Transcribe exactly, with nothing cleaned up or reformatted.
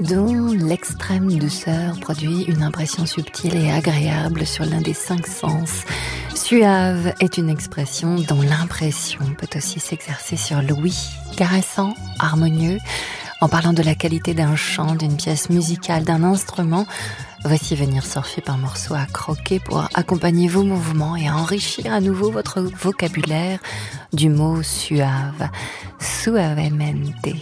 dont l'extrême douceur produit une impression subtile et agréable sur l'un des cinq sens. Suave est une expression dont l'impression peut aussi s'exercer sur l'ouïe, caressant, harmonieux. En parlant de la qualité d'un chant, d'une pièce musicale, d'un instrument, voici venir surfer par morceaux à croquer pour accompagner vos mouvements et enrichir à nouveau votre vocabulaire du mot suave, suavemente.